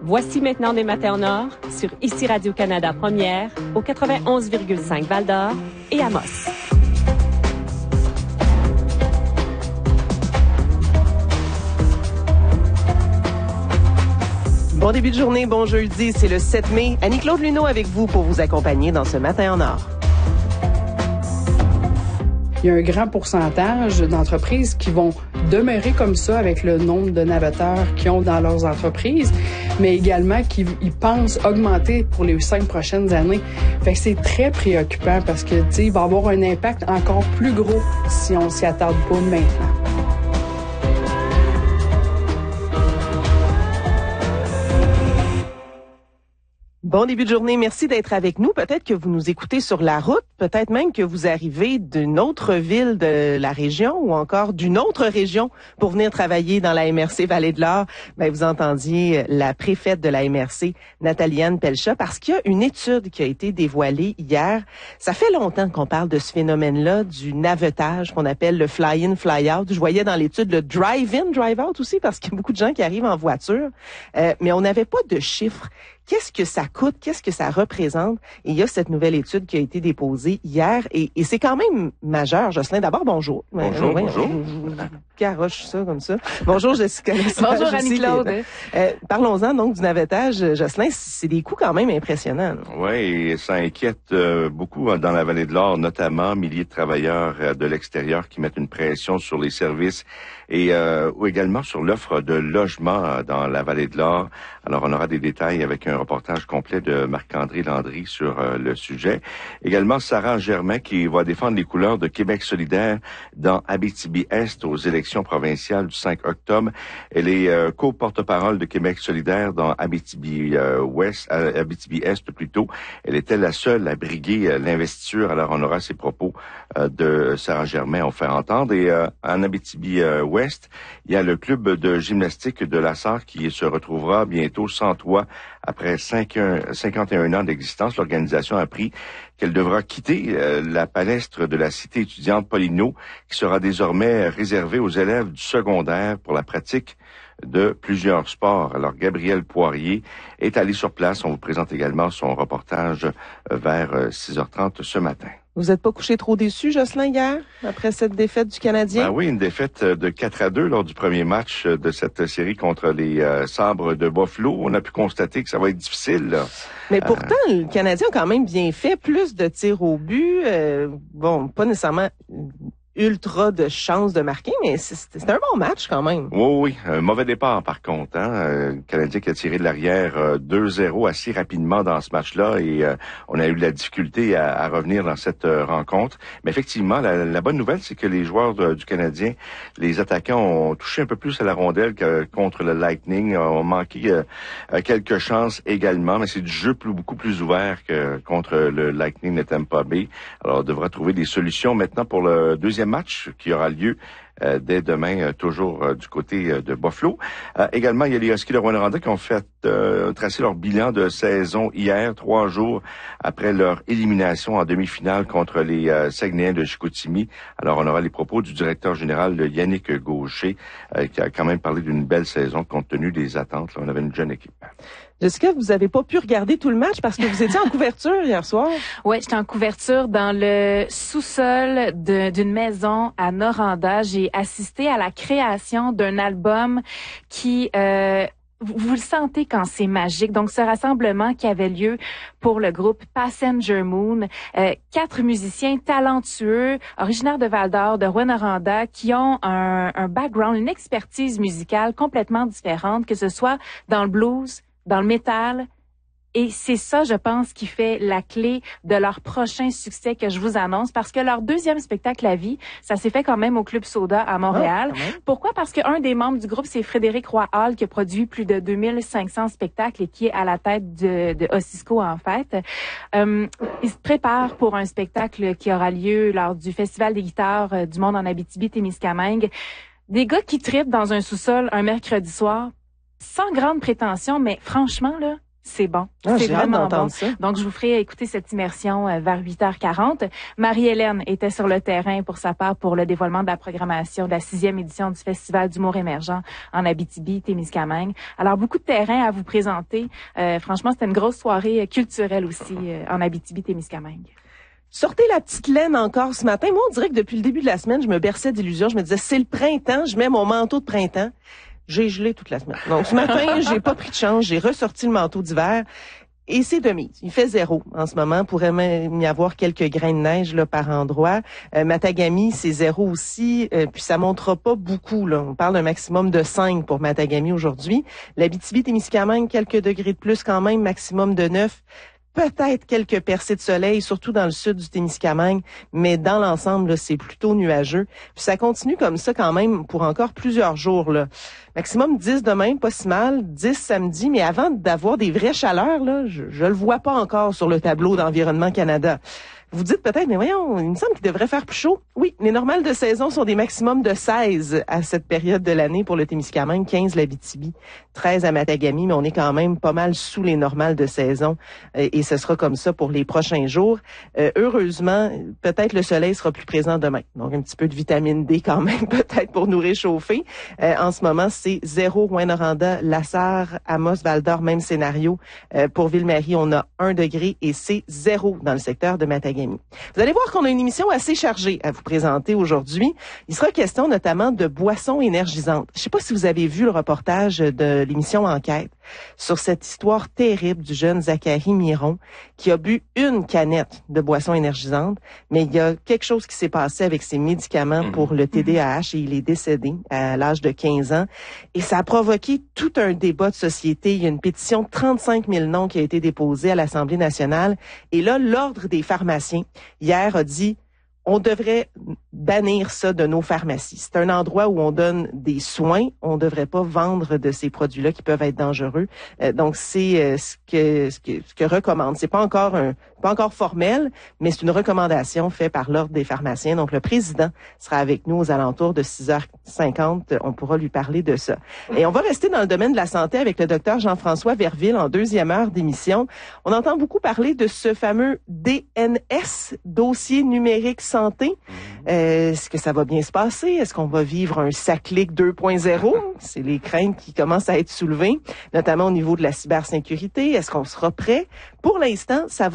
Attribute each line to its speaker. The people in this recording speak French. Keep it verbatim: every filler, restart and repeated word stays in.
Speaker 1: Voici maintenant des matins en or sur Ici Radio-Canada Première, au quatre-vingt-onze virgule cinq Val-d'Or et Amos.
Speaker 2: Bon début de journée, bon jeudi, c'est le sept mai. Annie-Claude Luneau avec vous pour vous accompagner dans ce matin en or.
Speaker 3: Il y a un grand pourcentage d'entreprises qui vont demeurer comme ça avec le nombre de navetteurs qu'ils ont dans leurs entreprises, mais également qui ils pensent augmenter pour les cinq prochaines années. Fait que c'est très préoccupant parce que, tu sais, il va y avoir un impact encore plus gros si on s'y attarde pas maintenant.
Speaker 2: Bon début de journée, merci d'être avec nous. Peut-être que vous nous écoutez sur la route, peut-être même que vous arrivez d'une autre ville de la région ou encore d'une autre région pour venir travailler dans la M R C Vallée de l'Or. Ben, vous entendiez la préfète de la M R C, Nathalie-Anne Pelcha, parce qu'il y a une étude qui a été dévoilée hier. Ça fait longtemps qu'on parle de ce phénomène-là, du navetage qu'on appelle le fly-in, fly-out. Je voyais dans l'étude le drive-in, drive-out aussi, parce qu'il y a beaucoup de gens qui arrivent en voiture. Euh, mais on n'avait pas de chiffres. Qu'est-ce que ça coûte? Qu'est-ce que ça représente? Et il y a cette nouvelle étude qui a été déposée hier et, et c'est quand même majeur. Jocelyn, d'abord, bonjour.
Speaker 4: Bonjour,
Speaker 2: euh,
Speaker 4: bonjour.
Speaker 2: Je, je, je garoche ça comme ça. Bonjour, Jessica.
Speaker 1: Bonjour, Annie-Claude.
Speaker 2: Euh, parlons-en donc du navettage. Jocelyn, c'est des coûts quand même impressionnants.
Speaker 4: Oui, et ça inquiète euh, beaucoup dans la Vallée de l'Or, notamment milliers de travailleurs euh, de l'extérieur qui mettent une pression sur les services et euh, ou également sur l'offre de logement euh, dans la Vallée de l'Or. Alors, on aura des détails avec un reportage complet de Marc-André Landry sur euh, le sujet. Également, Sarah Germain qui va défendre les couleurs de Québec solidaire dans Abitibi-Est aux élections provinciales du cinq octobre. Elle est euh, co-porte-parole de Québec solidaire dans Abitibi-Ouest, euh, Abitibi-Est plutôt. Elle était la seule à briguer euh, l'investiture. Alors, on aura ses propos euh, de Sarah Germain à faire entendre. Et euh, en Abitibi-Ouest, il y a le club de gymnastique de la Sarre qui se retrouvera bientôt sans toit. Après cinquante et un ans d'existence, l'organisation a appris qu'elle devra quitter euh, la palestre de la cité étudiante Paulino, qui sera désormais réservée aux élèves du secondaire pour la pratique de plusieurs sports. Alors, Gabriel Poirier est allé sur place. On vous présente également son reportage vers six heures trente ce matin.
Speaker 2: Vous n'êtes pas couché trop déçu, Jocelyn, hier, après cette défaite du Canadien?
Speaker 4: Ben oui, une défaite de quatre à deux lors du premier match de cette série contre les euh, Sabres de Buffalo. On a pu constater que ça va être difficile, là.
Speaker 2: Mais pourtant, euh... le Canadien a quand même bien fait, plus de tirs au but. Euh, bon, pas nécessairement ultra de chance de marquer, mais c'est un bon match quand même.
Speaker 4: Oui, oui. Un mauvais départ, par contre. Hein? Le Canadien qui a tiré de l'arrière euh, deux zéro assez rapidement dans ce match-là et euh, on a eu de la difficulté à, à revenir dans cette euh, rencontre. Mais effectivement, la, la bonne nouvelle, c'est que les joueurs de, du Canadien, les attaquants ont touché un peu plus à la rondelle que contre le Lightning, ont manqué euh, quelques chances également, mais c'est du jeu plus, beaucoup plus ouvert que contre le Lightning de Tampa Bay. Alors, on devra trouver des solutions maintenant pour le deuxième match qui aura lieu euh, dès demain, euh, toujours euh, du côté euh, de Buffalo. Euh, également, il y a les Huskies de Rouyn-Noranda qui ont fait euh, tracer leur bilan de saison hier, trois jours après leur élimination en demi-finale contre les euh, Saguenayens de Chicoutimi. Alors, on aura les propos du directeur général Yannick Gaucher, euh, qui a quand même parlé d'une belle saison compte tenu des attentes. Là, on avait une jeune équipe.
Speaker 2: Jessica, vous avez pas pu regarder tout le match parce que vous étiez en couverture hier soir.
Speaker 5: Oui, j'étais en couverture dans le sous-sol d'une maison à Noranda. J'ai assisté à la création d'un album qui... Euh, Vous le sentez quand c'est magique. Donc, ce rassemblement qui avait lieu pour le groupe Passenger Moon, euh, quatre musiciens talentueux, originaires de Val-d'Or, de Rouyn-Noranda, qui ont un, un background, une expertise musicale complètement différente, que ce soit dans le blues, dans le métal. Et c'est ça, je pense, qui fait la clé de leur prochain succès que je vous annonce, parce que leur deuxième spectacle à vie, ça s'est fait quand même au Club Soda à Montréal. Oh, pourquoi? Parce qu'un des membres du groupe, c'est Frédéric Roy-Hall, qui a produit plus de deux mille cinq cents spectacles et qui est à la tête de, de Ossisco, en fait. Euh, ils se préparent pour un spectacle qui aura lieu lors du Festival des guitares du monde en Abitibi-Témiscamingue. Des gars qui trippent dans un sous-sol un mercredi soir, sans grande prétention, mais franchement, là, C'est bon.
Speaker 2: Ah,
Speaker 5: c'est
Speaker 2: j'ai hâte
Speaker 5: vraiment
Speaker 2: d'entendre
Speaker 5: bon.
Speaker 2: ça.
Speaker 5: Donc, je vous ferai écouter cette immersion euh, vers huit heures quarante. Marie-Hélène était sur le terrain pour sa part pour le dévoilement de la programmation de la sixième édition du Festival d'humour émergent en Abitibi-Témiscamingue. Alors, beaucoup de terrain à vous présenter. Euh, franchement, c'était une grosse soirée culturelle aussi euh, en Abitibi-Témiscamingue.
Speaker 2: Sortez la petite laine encore ce matin. Moi, on dirait que depuis le début de la semaine, je me berçais d'illusions. Je me disais, c'est le printemps, je mets mon manteau de printemps. J'ai gelé toute la semaine. Donc, ce matin, j'ai pas pris de chance. J'ai ressorti le manteau d'hiver. Et c'est de mise. Il fait zéro en ce moment. Pourrait même y avoir quelques grains de neige là par endroit. Euh, Matagami, c'est zéro aussi. Euh, puis ça montera pas beaucoup. Là. On parle d'un maximum de cinq pour Matagami aujourd'hui. L'Abitibi-Témiscamingue, quelques degrés de plus quand même, maximum de neuf. Peut-être quelques percées de soleil, surtout dans le sud du Témiscamingue, mais dans l'ensemble, là, c'est plutôt nuageux. Puis ça continue comme ça quand même pour encore plusieurs jours. Là. Maximum dix demain, pas si mal, dix samedi, mais avant d'avoir des vraies chaleurs, là, je, je le vois pas encore sur le tableau d'Environnement Canada. Vous dites peut-être, mais voyons, il me semble qu'il devrait faire plus chaud. Oui, les normales de saison sont des maximums de seize à cette période de l'année pour le Témiscamingue, quinze l'Abitibi, treize à Matagami, mais on est quand même pas mal sous les normales de saison et, et ce sera comme ça pour les prochains jours. Euh, heureusement, peut-être le soleil sera plus présent demain. Donc un petit peu de vitamine D quand même, peut-être pour nous réchauffer. Euh, en ce moment, c'est zéro Rouyn-Noranda, Lassar, Amos, Val-d'Or, même scénario. Euh, pour Ville-Marie, on a un degré et c'est zéro dans le secteur de Matagami. Vous allez voir qu'on a une émission assez chargée à vous présenter aujourd'hui. Il sera question notamment de boissons énergisantes. Je ne sais pas si vous avez vu le reportage de l'émission Enquête sur cette histoire terrible du jeune Zachary Miron qui a bu une canette de boissons énergisantes, mais il y a quelque chose qui s'est passé avec ses médicaments pour le T D A H et il est décédé à l'âge de quinze ans. Et ça a provoqué tout un débat de société. Il y a une pétition de trente-cinq mille noms qui a été déposée à l'Assemblée nationale. Et là, l'Ordre des pharmaciens hier a dit on devrait bannir ça de nos pharmacies. C'est un endroit où on donne des soins. On ne devrait pas vendre de ces produits-là qui peuvent être dangereux. Euh, donc, c'est euh, ce que ce que, ce que recommande. C'est pas encore un pas encore formel, mais c'est une recommandation faite par l'Ordre des pharmaciens. Donc, le président sera avec nous aux alentours de six heures cinquante. On pourra lui parler de ça. Et on va rester dans le domaine de la santé avec le docteur Jean-François Verville en deuxième heure d'émission. On entend beaucoup parler de ce fameux D N S, dossier numérique santé. Euh, est-ce que ça va bien se passer? Est-ce qu'on va vivre un SACLIC deux point zéro? C'est les craintes qui commencent à être soulevées, notamment au niveau de la cybersécurité. Est-ce qu'on sera prêt? Pour l'instant, ça va